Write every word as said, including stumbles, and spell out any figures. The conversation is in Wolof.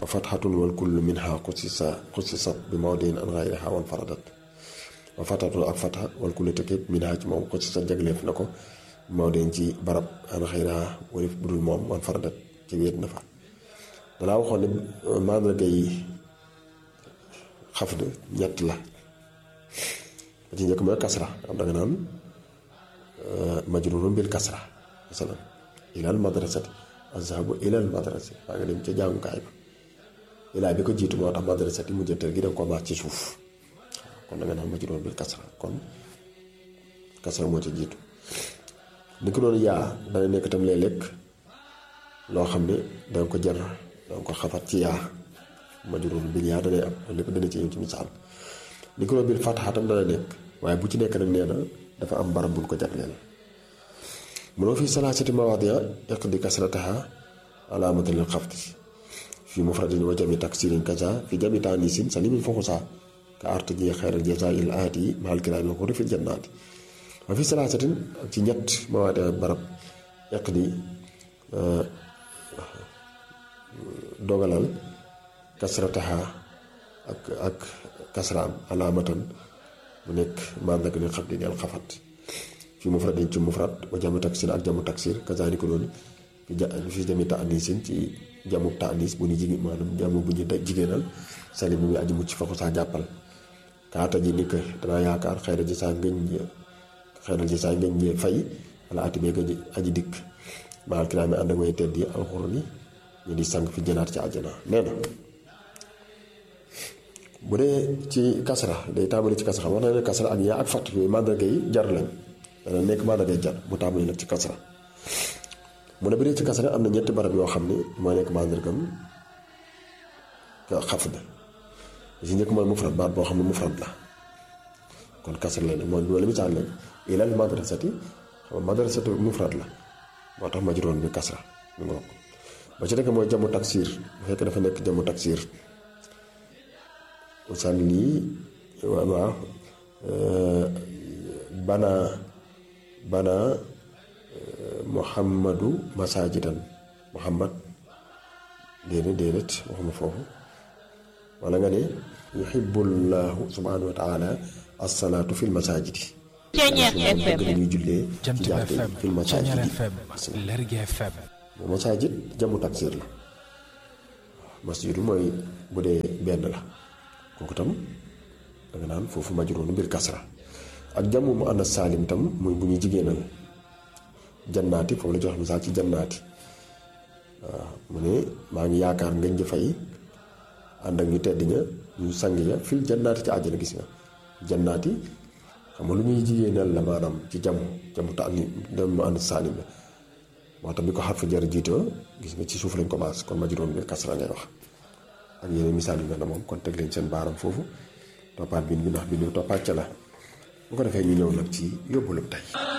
wa fathatun wal kullu minha xussisa xussisat bi mawdin an ghayriha wan faradat wa fathatun ak fatha wal kullu te képp minha ci moom xussisat jagleef na ko mawdin ci barab an ghayriha walif budul moom wan faradat ci wéet na fa danaa waxoon ne mandarga yi xafd ñett la ba ci njëkk mooy kasra am da nga naan majrurun bil kasra masalan ilal madrasati azhabu ilal madrasati waa nga dem ca jàngukaay ba ilaa bi ko jiitu moo tax madrasati mu jëntal gi danga ko maax ci suuf kon da nga naan majrurun bil kasra kon kasra moo ci jiitu ni ko noonu yaa dana nekk tam léeg-léeg loo xam ne danga ko jar danga ko xafat ci yaa majrurun bil yaa danay am lépp dana ci ñëw ci misaal ni ko noonu bil fatha tam dana nekk waaye bu ci nekk nag nee na dafa am barab buñ ko jagleel mënoo fi salaasati mawaadi'a iqdi kasrataha alaamatan lil xafdi fi mufradin wa jami taksirin kaza fi jami taanisin salimin fuxusa ka artaji xayral jazaa'il aati mahal kiraami wa xuri fil jannaati wa fi salaasatin ak ci ñett mawaadi'a barab iqdi dogalal kasrataha ak ak kasraam alaamatan mu nekk mandarga lil xafdi del xafat fi mufradin ci mufrad wa jamu taksir ak jamu taksir kazaani ko noonu fi ja fi jami taanisin ci jamu taanis bu ñu jigéen maanaam jamu bu ñu jigéenal salim bi muy aji mucc fa ko saa jàppal kaata ji ni ko danaa yaakaar xayra ji saa ngëñ xayra ji saa ngëñ fay wala atibee nga aji dikk maal kiraami ànd ak way tedd yi alxuraan yi ñu di sang fi jënaat ci àjjana nee na bu dee ci kasra day tàmbali ci kasra wax na ne kasra ak yaa ak fatt yooyu mandarga yi jar lañ dana nekk mandarga jar mu tàmbali nag ci kasra mu ne bu dee ci kasra am na ñetti barab yoo xam ne mooy nekk mandargam xafd si njëkk mooy mufrad baat boo xam ne mufrad la kon kasra la ne mooy loolu misaal la ilal madrasati xam nga madrasati mufrad la moo tax majruurun bi kasra mu ngoog ba ci nekk mooy jamu taksir bu fekk dafa nekk jamu taksir usalli waaw bana bana muhammadu masajidan muhammad déedéet déedéet waxuma foofu wala nga ne yuhibbullahu subhanahu wa taala as-salaatu fil masajidi dañuy jullee ci jàkke fil masajidi bu masajid jamu taksir la masjidu mooy bu dee benn la kooku tam danga naan foofu majruurun bil kasra ak jamu mu ànd saalim tam muy bu ñu jigéenal jannaati foofu la jox misaal ci jannaati waaw mu ne maa ngi yaakaar ngañ ji fay ànd ak ñu tedd ña ñu sang ya fil jannaati ci àjjana gis nga jannaati xam nga lu ñuy jigéenal la maanaam ci jamu jamu ta dem mu ànd saalim la moo tax bi ko xarfu jar jiitoo gis nga ci suuf lañ ko baas kon majruurun bil kasra ngay wax ak yeneen misaal yu mel ne moom kon teg leen seen baaram foofu toppaat bind bi ndax bind bi toppaat ca la bu ko defee ñu ñëw nag ci yóbbalu tey